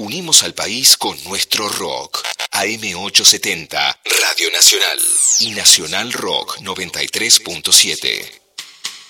Unimos al país con nuestro rock. AM870, Radio Nacional. Y Nacional Rock 93.7.